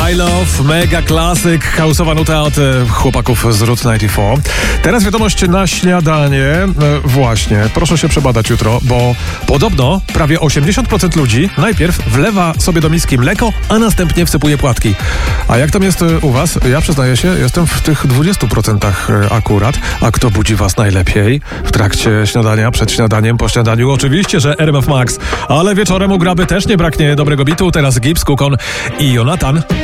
I Love, mega klasyk, house'owa nuta od chłopaków z Route 94. Teraz wiadomość na śniadanie. Właśnie, proszę się przebadać jutro, bo podobno prawie 80% ludzi najpierw wlewa sobie do miski mleko, a następnie wsypuje płatki. A jak tam jest u was? Ja przyznaję się, jestem w tych 20% akurat. A kto budzi was najlepiej? W trakcie śniadania, przed śniadaniem, po śniadaniu? Oczywiście, że RMF Max. Ale wieczorem u Graby też nie braknie dobrego bitu. Teraz Gibbs, Kukon i Jonathan.